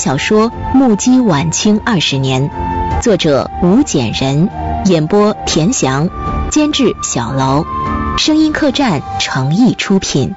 小说目击晚清20年，作者吴简人，演播田翔，监制小楼，声音客栈诚意出品。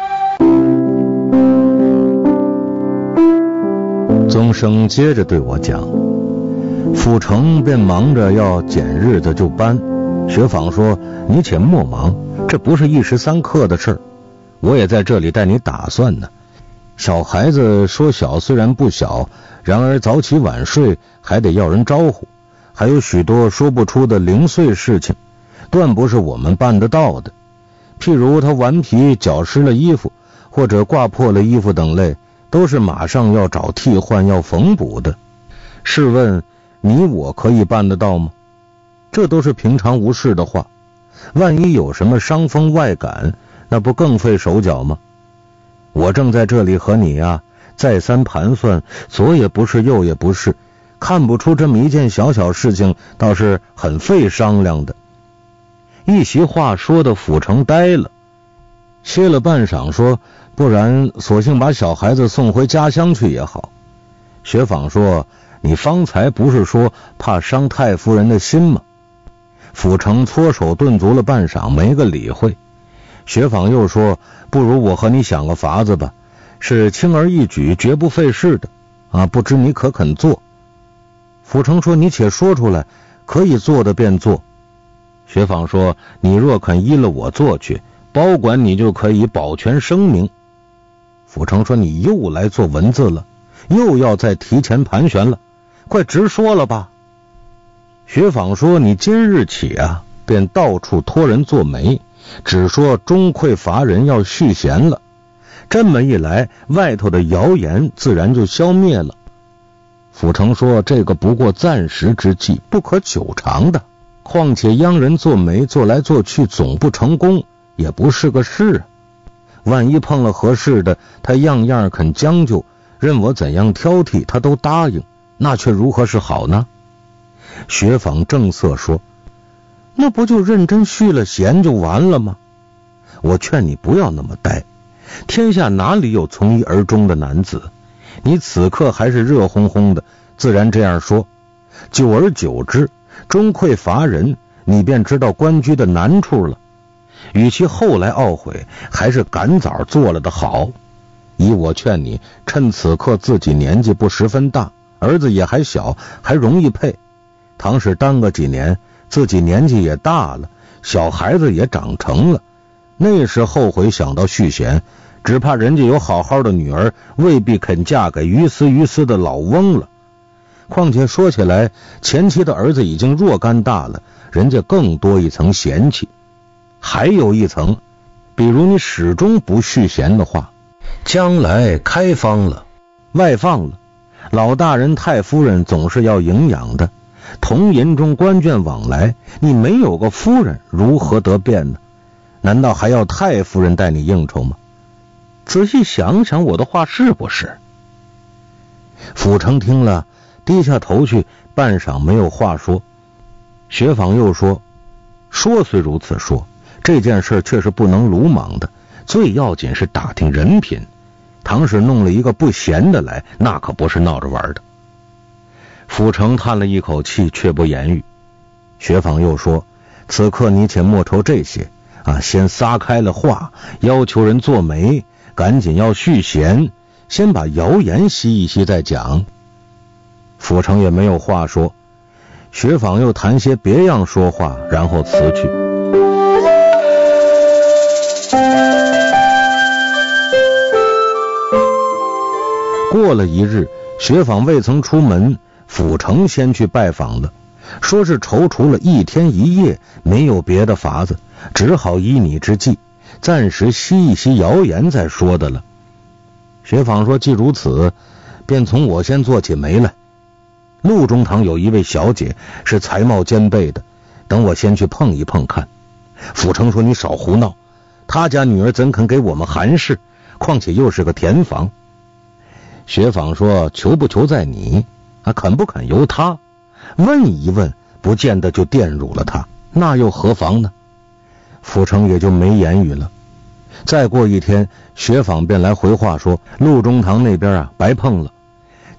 宗生接着对我讲，府城便忙着要拣日子就搬。学坊说，你且莫忙，这不是一时三刻的事儿，我也在这里带你打算呢。小孩子说小虽然不小，然而早起晚睡还得要人招呼，还有许多说不出的零碎事情，断不是我们办得到的。譬如他顽皮脚湿了衣服，或者挂破了衣服等类，都是马上要找替换要缝补的。试问你我可以办得到吗？这都是平常无事的话，万一有什么伤风外感，那不更费手脚吗？我正在这里和你再三盘算，左也不是右也不是，看不出这么一件小小事情倒是很费商量的。一席话说的府城呆了，歇了半晌说，不然索性把小孩子送回家乡去也好。学坊说，你方才不是说怕伤太夫人的心吗？府城搓手顿足了半晌，没个理会。学坊又说，不如我和你想个法子吧，是轻而易举，绝不费事的不知你可肯做？府城说，你且说出来，可以做的便做。学坊说，你若肯依了我做去，保管你就可以保全声名。府城说，你又来做文字了，又要再提前盘旋了，快直说了吧。学坊说，你今日起便到处托人做媒，只说钟馗伐人要续弦了，这么一来，外头的谣言自然就消灭了。府城说，这个不过暂时之计，不可久长的，况且央人做媒做来做去总不成功，也不是个事万一碰了合适的，他样样肯将就，任我怎样挑剔他都答应，那却如何是好呢？学坊正色说，那不就认真续了弦就完了吗？我劝你不要那么呆，天下哪里有从一而终的男子？你此刻还是热烘烘的，自然这样说。久而久之，钟馗伐人，你便知道官居的难处了。与其后来懊悔，还是赶早做了的好。依我劝你，趁此刻自己年纪不十分大，儿子也还小，还容易配。倘使耽搁几年，自己年纪也大了，小孩子也长成了，那时后悔想到续弦，只怕人家有好好的女儿，未必肯嫁给于私的老翁了。况且说起来，前妻的儿子已经若干大了，人家更多一层嫌弃。还有一层，比如你始终不续弦的话，将来开方了，外放了，老大人太夫人总是要营养的，同银中官眷往来，你没有个夫人如何得便呢？难道还要太夫人带你应酬吗？仔细想想我的话是不是？府城听了，低下头去，半晌没有话说。学坊又说，说虽如此说，这件事却是不能鲁莽的，最要紧是打听人品，倘使弄了一个不贤的来，那可不是闹着玩的。府城叹了一口气，却不言语。学坊又说，此刻你且莫愁这些先撒开了话，要求人做媒，赶紧要续弦，先把谣言吸一吸再讲。府城也没有话说，学坊又谈些别样说话，然后辞去。过了一日，学坊未曾出门，府城先去拜访了，说是踌躇了一天一夜，没有别的法子，只好依你之计，暂时吸一吸谣言再说的了。学坊说，既如此，便从我先做起媒来。陆中堂有一位小姐是才貌兼备的，等我先去碰一碰看。府城说，你少胡闹，他家女儿怎肯给我们韩氏，况且又是个田房。学坊说，求不求在你肯不肯由他，问一问不见得就玷辱了他，那又何妨呢？府城也就没言语了。再过一天，学坊便来回话说，陆中堂那边白碰了，